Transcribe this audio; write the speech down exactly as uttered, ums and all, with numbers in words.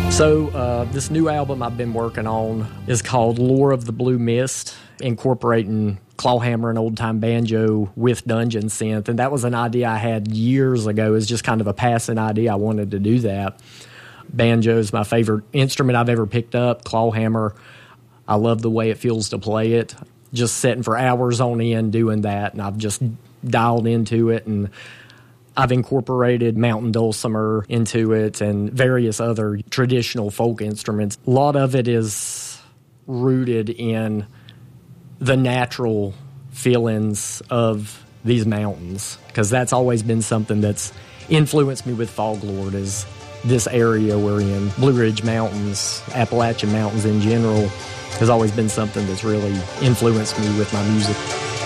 So uh, this new album I've been working on is called Lore of the Blue Mist, incorporating clawhammer and old-time banjo with dungeon synth. And that was an idea I had years ago. It was just kind of a passing idea. I wanted to do that. Banjo is my favorite instrument I've ever picked up. Clawhammer, I love the way it feels to play it. Just sitting for hours on end doing that, and I've just dialed into it, and I've incorporated mountain dulcimer into it and various other traditional folk instruments. A lot of it is rooted in the natural feelings of these mountains, because that's always been something that's influenced me with Foglord, is this area we're in. Blue Ridge Mountains, Appalachian Mountains in general, has always been something that's really influenced me with my music.